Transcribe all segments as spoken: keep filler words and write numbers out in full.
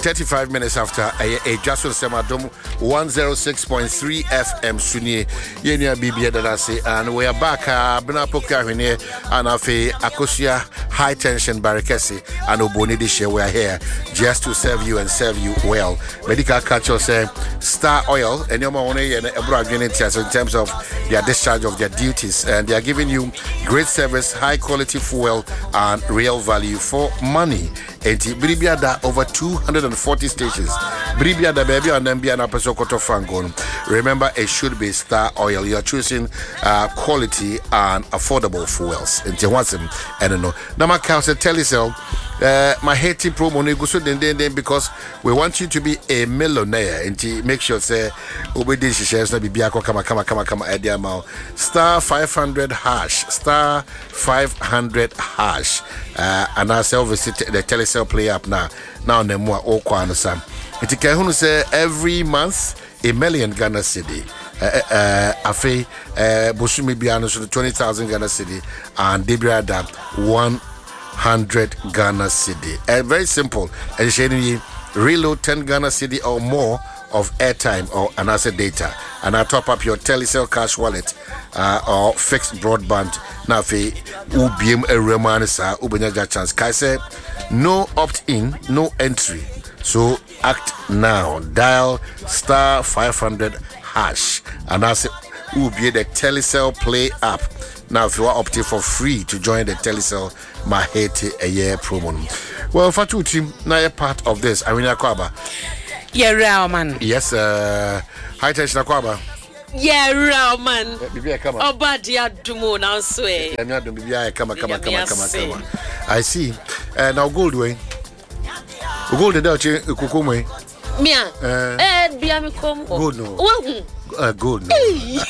thirty-five minutes after a, a Jason Semadom one oh six point three F M Sunye Yenya B B that I say, and we are back. Uh, Benapoka here and Afe Akosia High Tension Barikesi and Oboni Dishe. We are here just to serve you and serve you well. Medical culture say Star Oil and your money and Ebra Unity in terms of their discharge of their duties, and they are giving you great service, high quality fuel, and real value for money. And Bribiada over two hundred forty stations. Bribiada baby and Nambia and Apesokoto Fangon. Remember, it should be Star Oil. You are choosing uh, quality and affordable fuels. And Tiwasim, I don't know. Namaka said, Telecel, uh, my Haiti promo negoso den den den because we want you to be a millionaire. And to make sure say Obedishi shares na bibiako kama kama kama kama idea mao. Star five hundred hash. Star five hundred hash. Uh, and I say visit the Telecel play up now. Now the more okwa sam. It can say every month a million Ghana cedi. Uh, uh, Afe uh, Bosumi Biano so twenty thousand Ghana cedi and Debiada one hundred Ghana cedi. Uh, very simple. And she reload ten Ghana cedi or more of airtime or another data, and I top up your Telecel cash wallet uh, or fixed broadband. Now, fe ubiem a remanisa ubenyaja chance. Kai say no opt in, no entry. So act now. Dial star five hundred hash, and I say ubie the Telecel Play app. Now, if you are opting for free to join the Telecel Mahete a year promo. Well, Fatu team, now you're part of this. Irina Kwaba. Yeah, real man. Yes, uh, high tension Kwaba. Yeah, real man. Bibi come on. Obadia dumo now swear. I'm not doing Bibi come on, come on, come on, come on, come on. I see. Uh, now gold way. Gold the Dutch kukume. Mia. Eh, biami kom. Gold no. Well, uh, gold no.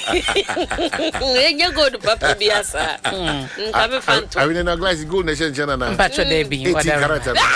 You go to Papa Biasa. I'm a fan. I mean, na glass gold nation channel na. Pacho Debbie. Whatever.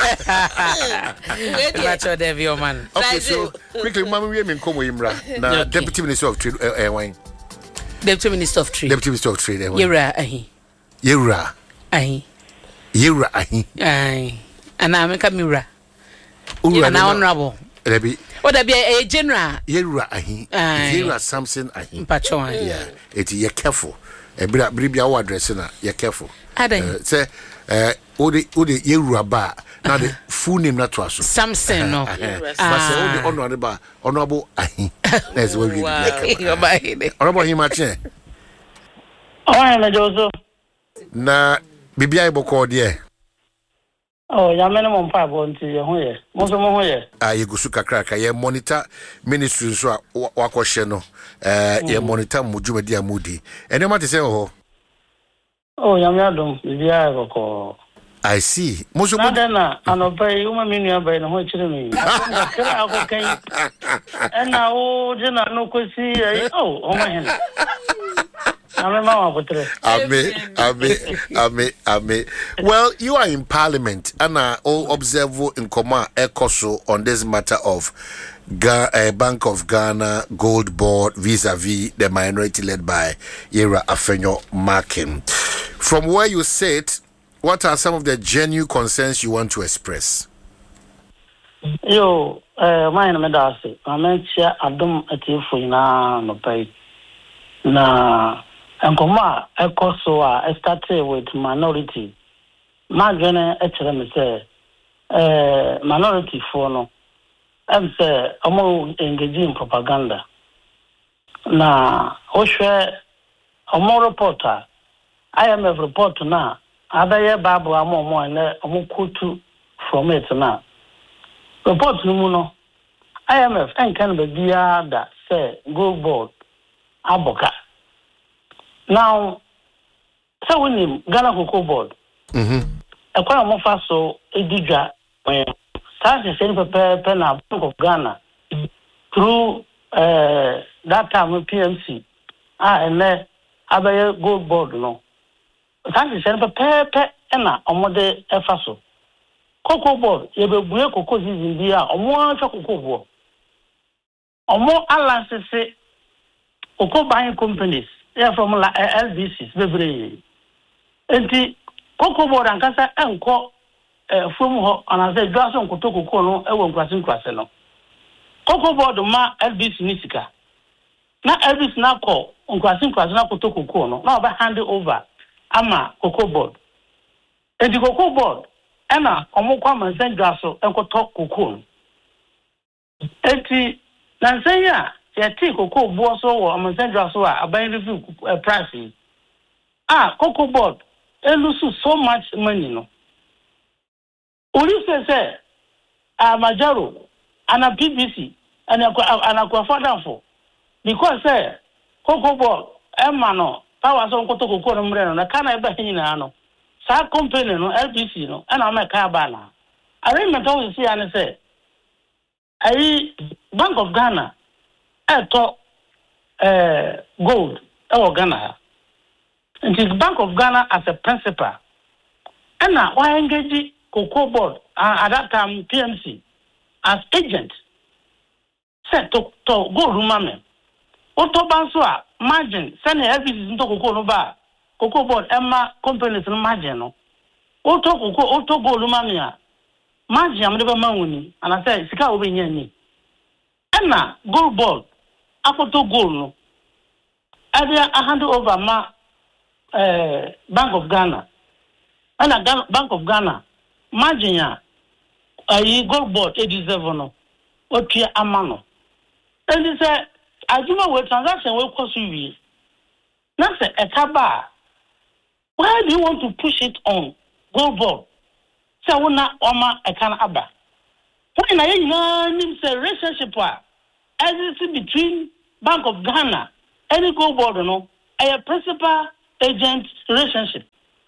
Pacho Debbie, man. Okay, so quickly, Mama, we mean come Imra. Now, Deputy Minister of Trade, eh, wine. Deputy Minister of Trade. Deputy Minister of Trade, eh, Yura, ahi. Yura, ahi. Yura, ahi. Ahi. And I'm a Camura. Ura, now honorable. Debbie. What there be a general? Yura, ahi. Yura Samson, ahi. Pacho, yeah. It's you're careful. A bit of address, you're careful. Ada. Say, uh, Odi Odi Yura ba. Now the full name not was Samson, no. But say Odi honorable, honorable ahi. That's what we do. Honorable him ache. Oh, na Joseph. Na bibia iboko de. Oh, ya mene mo mpa bo nti ye ho ye. Mo so mo ho ye. Ah, ye gusu kakra ka ye monitor ministry so wakwohye no. Eh, ye monitor mujumadi amudi. Ene ma te se ho. Oh, ya me adom bibia iboko. I see. Mo so na na anopai uma minu abai na ho chire mi. Na kra akokan. Ena o je na no kwesi ai. Oh, o ma hen. Ame, ame, ame, ame. Well, you are in Parliament, and I all observe in command ECOSO on this matter of Ga- uh, Bank of Ghana Gold Board vis-a-vis the minority led by Ira Afenyo Markin. From where you sit, what are some of the genuine concerns you want to express? Yo, uh, my name is Darcy. I'm a chair. I don't atifu na no pay na. And come on, I started with minority. My gonna actually say, uh, minority for no. I'm say, I'm all engaging in propaganda. Now, Oshe, I'm more reporter. I am a reporter now. Other year, Babu, I'm more and I'm kutu from it now. Report no muno. I M F and can be that say, go board, Aboka. Now, so we name Ghana Cocoa Board. Mm-hmm. A quite more fast so a digger when started sending paper pen Bank of Ghana through uh, that time with P M C. Ah, and then other gold board no. Started sending paper and a mode Efaso. Cocoa Board, you will break cocoa in the air or more cocoa board. Or more alliances say cocoa buying companies. Yeah, from L B Cs, very. And the Cocoa Board and Casa and Co. eh from ho ana say dwaso nkoto kokoo no e wo nkwase nkwase no Cocoa board ma L B C ni sika na L B C na call nkwase nkwase na koto kokoo no na oba hand over ama cocoa board e di cocoa board e na omukwa mansen dwaso enkoto kokoo no enti na nsen ya ya ti cocoa bo so wo mansen dwaso a aban review price ah cocoa board e lose so much money no Uri say say a majaro ana P B C ana ana kwa father for because say cocoa board e ma no power so nkoto cocoa no mre no na kana e ba nyina no sa company no L B C no ana ma ka ba na arrangement we see an say ai Bank of Ghana e to eh gold e o Ghana and the Bank of Ghana as a principal ana why engage cocoa board uh, at that time P M C as agent said to to go rumame oto banso a margin send L B C into cocoa no ba cocoa board emma companies no margin no oto cocoa oto go rumame a margin am de ba manwuni and say sika obi nya ni na gold board akoto gold no area a hand over ma eh Bank of Ghana and a Bank of Ghana margin ya ayi gold board eighty-seven no otua amano and say ajuma we transaction we cost you na say ekaba why do you want to push it on gold board say wona oma ekana aba when na you know nim say relationship a exists between Bank of Ghana and gold board no a principal agent relationship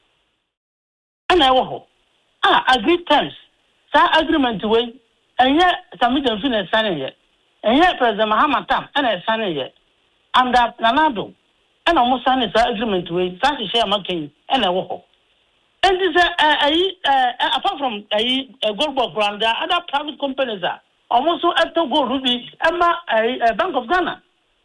and I wo ah agreed terms sa agreement we enye Samijan Fine sign ye enye President Mahama Tam and sign ye and that Nanado and almost sign sa agreement we sa share making and I wo and this uh apart from a gold board brand there other private companies are almost so at gold ruby emma a Bank of Ghana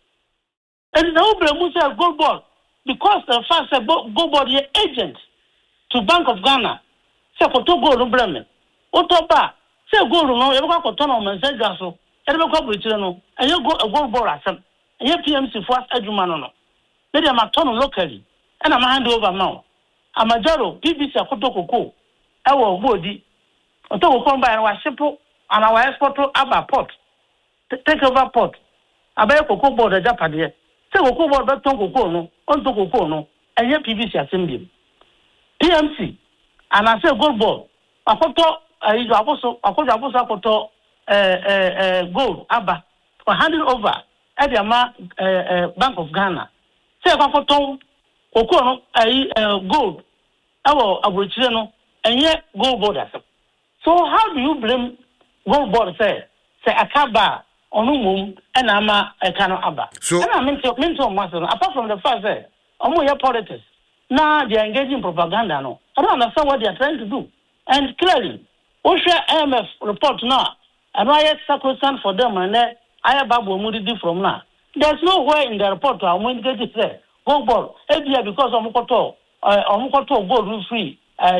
and no problem gold board because the first gold board agent to Bank of Ghana say ko to gold breme otoba say gold no e ko to no mense gaso e be ko britire no e go gold board asem e P M C first adwuma no no me dem ato no locally e na ma hand over now amajaro P B C akoto koko e wo bodi oto koko mba wa shipo ana wa export aba port take over port abaye koko board ajapade say koko board be ton koko no on to koko no e P B C asem P M C and I say gold board akoto ayijo aboso akojo aboso akoto eh eh gold aba for handing over at the Bank of Ghana say akoto oko no ayi gold awo abrochire no enye gold board asem so how do you blame gold board say say akaba onu mum and ama ekano aba so and I mean to mean to apart from the fact that omo your politics now they are engaging propaganda no I don't understand what they are trying to do and clearly O S H A I M F report now and I had sacrosanct for them and I have babu mudidi from now there's nowhere in the report to I'm going to get there gold board because omukoto omukoto gold free uh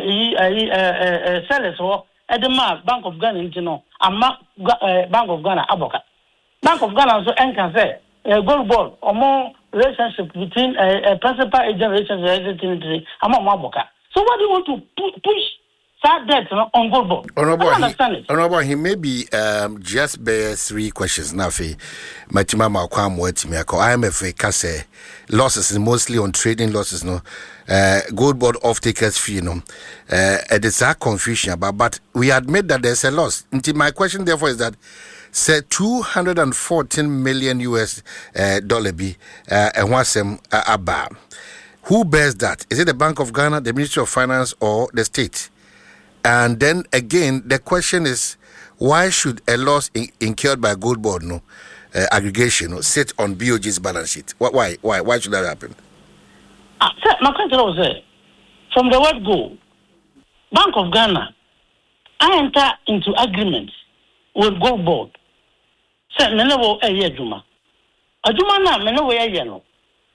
uh sellers or at the mark Bank of Ghana you know ama Bank of Ghana aboka Bank of Ghana so en can say a gold board or more relationship between a, a principal agent relationship among Maboka. So what do you want to pu- push that debt on gold board? Honorable, I understand it. Honorable, he may be um, just bear three questions. Nafi, Matima Malcolm, Wetimiako, I M F A Kase losses mostly on trading losses. No, uh, gold board off takers fee. No, uh, it's a confusion about, but we admit that there's a loss. Until my question, therefore, is that. Say two hundred fourteen million U S uh, dollar be uh, and what's um uh, who bears that? Is it the Bank of Ghana, the Ministry of Finance, or the state? And then again, the question is, why should a loss in- incurred by gold board no uh, aggregation no, sit on B O G's balance sheet? Why? Why? Why should that happen? Uh, sir, my question was uh, from the word go, Bank of Ghana, I enter into agreement with gold board. Say menewo eye adwuma adwuma na menewo eye no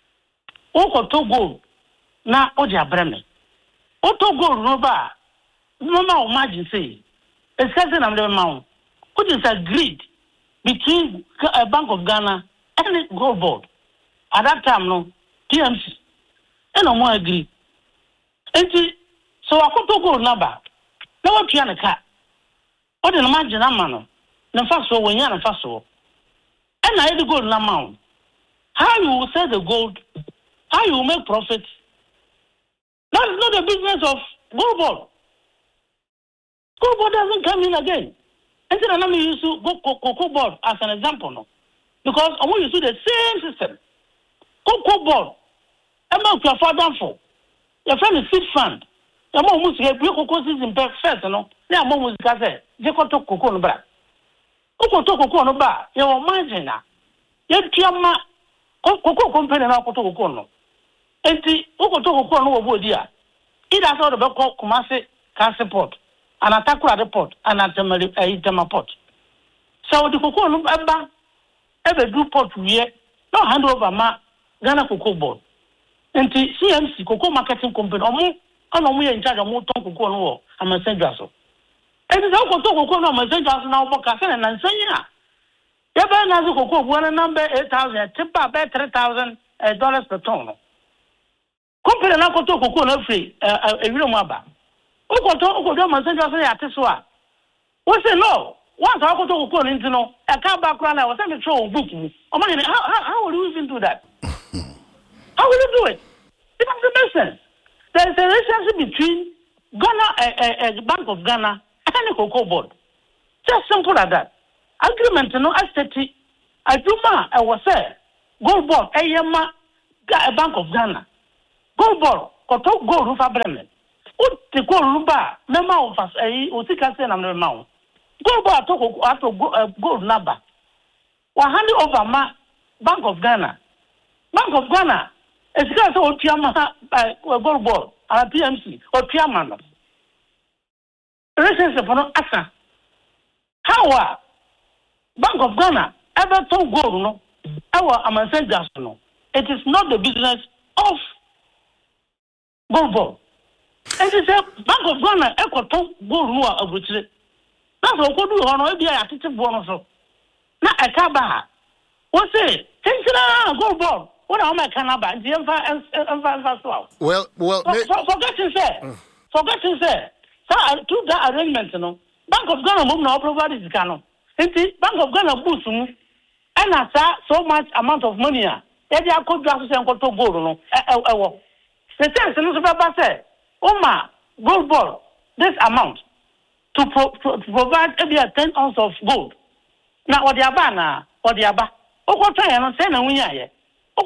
wo ko to gold na o di abreme o to gold no ba Mama imagine say, it's certain I'm the mount. What is agreed between a Bank of Ghana and the Gold Board? At that time, no, T M C. And no more agree. And so I could go number. No one can a cat. What an imagine a man. The first one, when you're the first one. And I had to go to amount. How you will sell the gold, how you will make profit. That's not the business of Gold Board. Gold Board doesn't come in again. And then I'm used to go Cocoa Board as an example, no? Because I want you to do the same system. Cocoa Board, I'm not your father for. Your friend is seed fund. Your mom must get real cocoa season first, no? Now, mom was gathered. You got to cocoa no bar. Cocoa to cocoa no bar. You're margin now. You're Tiama Cocoa company and Alcoto Cocoa. And the Cocoa to cocoa no wood, dear. It has all about Kumasi Castle Port, and Atakura Port, and at the Port. So the cocoa no bar ever do port yet. No hand over ma Ghana Cocoa Board. And the C M C Cocoa Marketing Company, or more, and we in charge of more cocoa no, I'm a Saint Jasso. And it's all cocoa no, I'm a Saint Jasso now, Bocasan, and Sanya. Ever another cocoa, one number eight thousand, tip about three thousand dollars per ton. Company now cocoa no free, a real maba. Oko to oko do man Saint Jasso at Tiswa. We say no. Once I go to cocoa into no, a car background, I was having trouble booking. Oh, man, how, how, how will you even do that? How will you do it? It doesn't make sense. There is a relationship between Ghana, a, a, a Bank of Ghana, and the Cocoa Board. Just simple as that. Agreement, no, I said, I do ma, I was say, Gold Board, a yama, a Bank of Ghana. Gold Board, Koto Gold Rufa Bremen. What the Gold Ruba, Mema of us, a Utika Sen and the Mount. Gold Board, I to gold number. One handing over ma, Bank of Ghana. Bank of Ghana. It's got so Tiama by Gold Board, and P M C, or Tiaman. Relationship upon Asa. How are Bank of Ghana ever told gold, no? Our Amasen no? It is not the business of Gold Board. And they say Bank of Ghana ever told gold, no, of which that's what we do on maybe I teach bonus. Now I can't buy. What's it? Things that Gold Board. What am I can about? Well, well, for, for, forget to say, mm. forget to say. So I took that arrangement, you know. Bank of Ghana move now provide this Ghana. And the Bank of Ghana boost and I saw so much amount of money. They are called to and go to gold, no. The sense, and also say, oh my Gold Board, this amount to, pro, to, to provide every ten ounce of gold. Now what the abana or the abba. Oh, what try and say no we are. It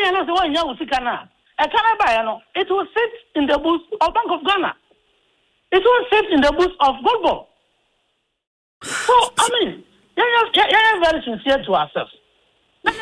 will sit in the booth of Bank of Ghana. It will sit in the booth of Gold Board. So, I mean, you are very sincere to ourselves. Let's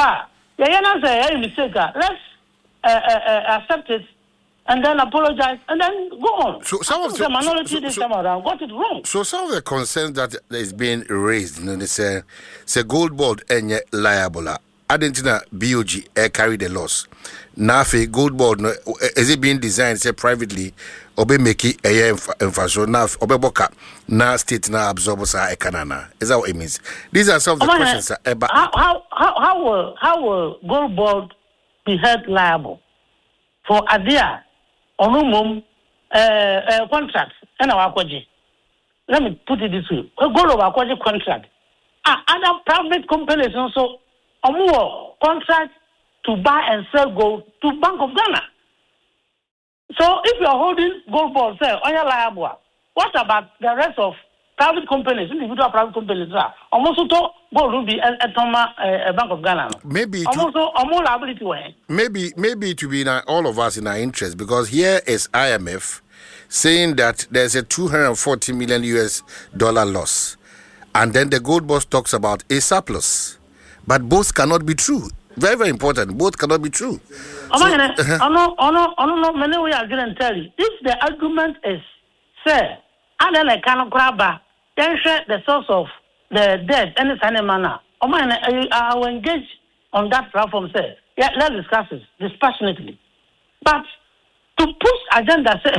uh, uh, accept it and then apologize and then go on. So some of the, the minority so, so, this time around got it wrong. So some of the concerns that is being raised, you know, they say, say Gold Board and liable. Argentina B O G uh, carry the loss. Now, Gold Board, no, is it being designed say privately or be make it a infrastructure now or be boka now state now absorb us a canana? Is that what it means? These are some of the oh, questions. Uh, how, how how how will how will Gold Board be held liable for Adia or no uh, uh, contract and our kwaji? Let me put it this way: Gold of our kwaji contract. Ah, other private companies also. A more contract to buy and sell gold to Bank of Ghana. So if you are holding Gold Board, say, on your liable, what about the rest of private companies, individual private companies? Almost to gold will be a Bank of Ghana. Maybe almost a more liability way. Maybe maybe to be in our, all of us in our interest, because here is I M F saying that there's a two hundred forty million U S dollar loss, and then the Gold Board talks about a surplus. But both cannot be true. Very, very important. Both cannot be true. So, uh-huh. I know, I know, I know, many way I didn't tell you. If the argument is, say, and then I cannot grab then share the source of the debt, any kind manner. I will engage on that platform, say, yeah, let's discuss it dispassionately. But to push agenda, say,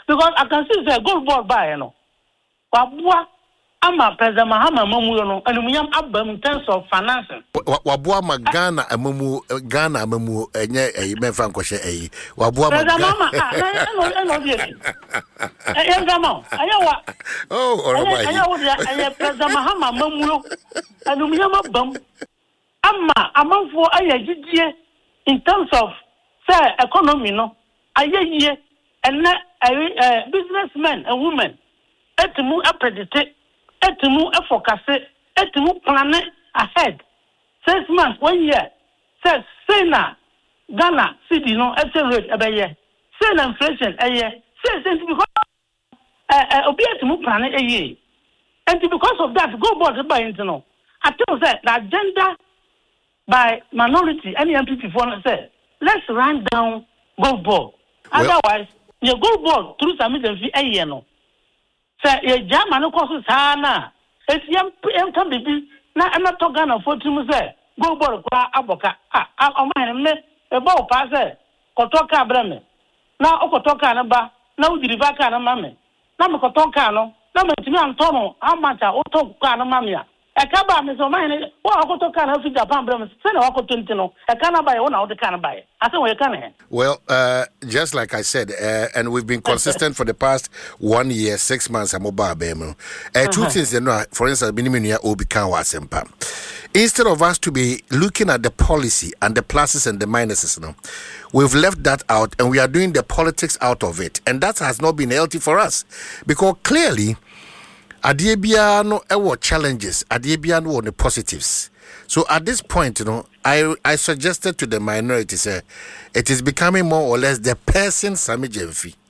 because I can see say gold board buy you know. Wabua ama President Mahama mamu no aluminium abam in terms of financing. Wabua ma Ghana amamu Ghana amamu enye eh memfa nkwhye eh. Wabua ma President Mahama ah no no no dey. Eh Ghana ayawa. Oh, alright. Ayawa ayawa President Mahama mamu aluminium abam ama amanfo ayagidie in terms of say economy no ayeye and uh, businessmen and women etimu apredite etimu efokase etimu plan ahead six months one year says say na Ghana city no exchange rate ebeye say na inflation eye say say because uh obi etimu plan eye and because of that go board by no I tell say the agenda by minority any M P P for say let's run down go board well, otherwise you go board through some means fee eye no say ye jama no course sana eti yam yam tan bibi na e meto Ghana for timu say go board kwa aboka ah o man me e bo pa say kotoka breme na okotoka na ba na udiriva ka na mame na me kotoka no na me timi antono amacha otoka na mame a e ka ba me so man wa okotoka na fi Japan breme say na wakoto ntino e ka na ba ye wona wo de ka na ba ye ase wo ye ka na. Well, uh, just like I said, uh, and we've been consistent for the past one year, six months. I'm about uh, two things. You know, for instance, Biniminia Obikan Wasempa. Instead of us to be looking at the policy and the pluses and the minuses, you know, we've left that out and we are doing the politics out of it, and that has not been healthy for us because clearly, Adiebia no ewo challenges, Adiebia no the positives. So at this point, you know, I I suggested to the minorities, uh, it is becoming more or less the person Sami Jemfi.